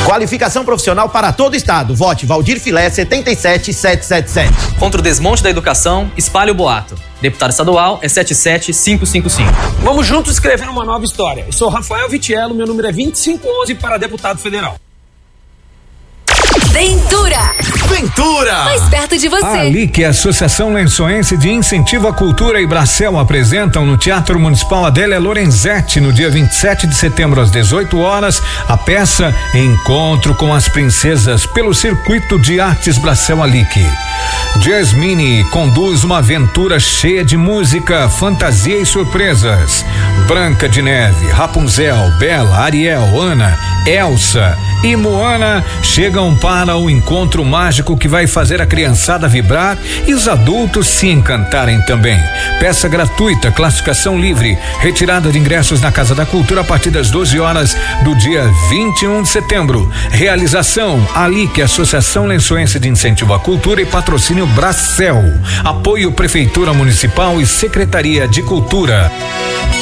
Qualificação profissional para todo o estado. Vote Valdir Filé 77777. Contra o desmonte da educação, espalhe o boato. Deputado estadual é 77555. Vamos juntos escrever uma nova história. Eu sou Rafael Vitiello, meu número é 2511 para deputado federal. Ventura! Mais perto de você. A ALIC, Associação Lençoense de Incentivo à Cultura, e Bracel apresentam no Teatro Municipal Adélia Lorenzetti, no dia 27 de setembro, às 18 horas, a peça Encontro com as Princesas, pelo Circuito de Artes Bracel ALIC. Jasmine conduz uma aventura cheia de música, fantasia e surpresas. Branca de Neve, Rapunzel, Bela, Ariel, Ana, Elsa e Moana chegam para o encontro mágico que vai fazer a criançada vibrar e os adultos se encantarem também. Peça gratuita, classificação livre, retirada de ingressos na Casa da Cultura a partir das 12 horas do dia 21 de setembro. Realização ALIC, Associação Lençoense de Incentivo à Cultura, e patrocínio Bracel. Apoio Prefeitura Municipal e Secretaria de Cultura.